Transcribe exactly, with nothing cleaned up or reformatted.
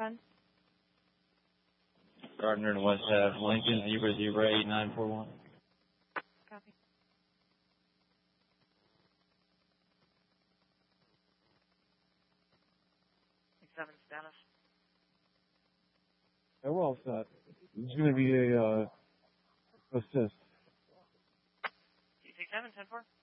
ten. Gardner and West Ave, Lincoln, zebra zebra eight nine four one. Copy. seven status. Yeah, we're all set. It's going to be a uh, assist. T six seven, ten four.